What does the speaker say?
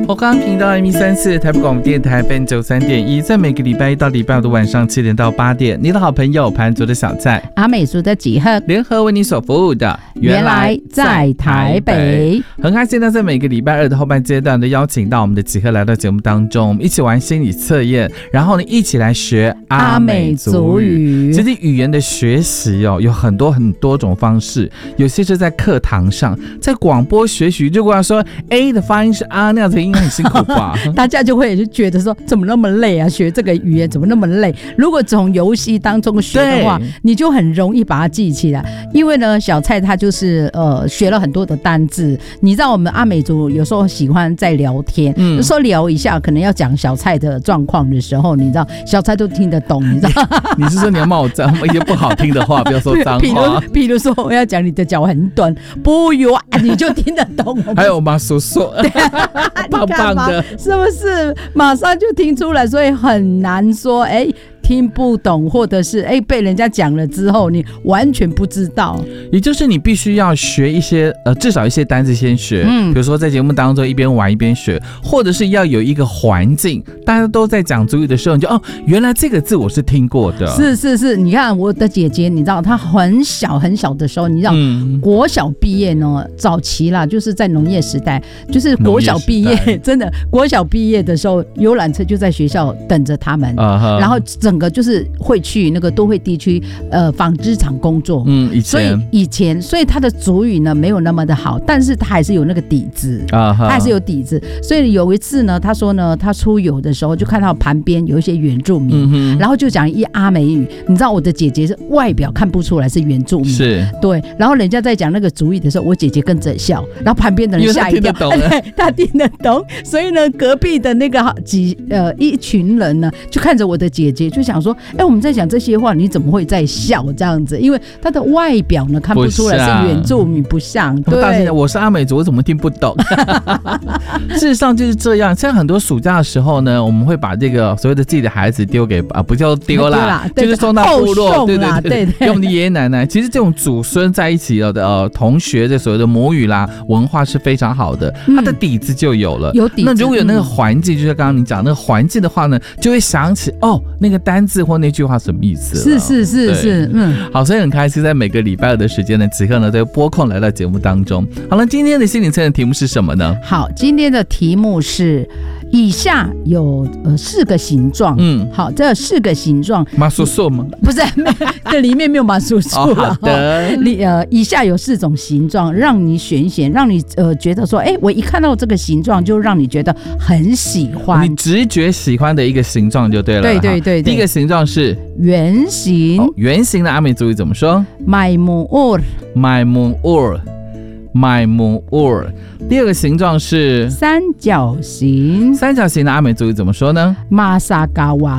我刚刚频道 M134 台北广播电台 FM 93.1，在每个礼拜一到礼拜五的晚上7点到8点，你的好朋友盘族的小菜、 阿美族的几何联合为你所服务的原来在台北。 很开心呢，在每个礼拜二的后半阶段都邀请到我们的几何来到节目当中，我们一起玩心理测验，然后呢一起来学阿美族语。其实语言的学习有很多种方式，有些是在课堂上，在广播学习，如果要说 A 的发音是啊那样子，应该很辛苦吧？ 大家就会觉得说怎么那么累啊，学这个语言怎么那么累？如果从游戏当中学的话，你就很容易把它记起来。因为呢，小蔡他就是学了很多的单字。你知道我们阿美族有时候喜欢在聊天，有时候聊一下，可能要讲小蔡的状况的时候，你知道小蔡都听得懂，你知道？ 你是说你要骂我脏一些不好听的话，不要说脏话。 比如说我要讲你的脚很短，不有啊，你就听得懂。 还有马叔叔，棒棒的， 是不是？马上就听出来，所以很难说，听不懂，或者是被人家讲了之后你完全不知道。 也就是你必须要学一些至少一些单字先学，比如说在节目当中一边玩一边学，或者是要有一个环境，大家都在讲族语的时候，你就原来这个字我是听过的。是， 你看我的姐姐，你知道她很小很小的时候，你知道国小毕业呢，早期啦，就是在农业时代，就是国小毕业，真的国小毕业的时候，游览车就在学校等着他们，然后整个就是会去那个都会地区纺织厂工作，所以他的族语呢没有那么的好，但是他还是有那个底子，他还是有底子。所以有一次呢，他说呢，他出游的时候就看到旁边有一些原住民，然后就讲一阿美语。你知道我的姐姐是外表看不出来是原住民，是对，然后人家在讲那个族语的时候，我姐姐跟着笑，然后旁边的人吓一跳，他听得懂，所以呢，隔壁的那个一群人呢，就看着我的姐姐，就想说，我们在讲这些话，你怎么会在笑这样子？因为他的外表呢看不出来是原住民，不像。对， 我是阿美族，我怎么听不懂？事实上就是这样。像很多暑假的时候呢，我们会把这个所谓的自己的孩子丢给不叫丢啦，就是送到部落，对，给我们的爷爷奶奶。其实这种祖孙在一起的同学的所谓的母语啦文化是非常好的，他的底子就有了。有底子。那如果有那个环境，就像刚刚你讲那个环境的话呢，就会想起那个单字或那句话什么意思了。是，好，所以很开心，在每个礼拜二的时间呢，此刻呢都拨空来到节目当中。好了，今天的心理测验题目是什么呢？ 好，今天的题目是以下有4个形状。好，这4个形状， 马叔叔吗？ 不是，这里面没有马叔叔。 好的， 以下有4种形状，让你选一选，让你觉得说，我一看到这个形状就让你觉得很喜欢， 你直觉喜欢的一个形状就对了。对，第一个形状是圆形。 圆形的阿美族语怎么说？ 麦木尔。第二个形状是三角形。 三角形的阿美族语怎么说呢？ 马萨嘎瓦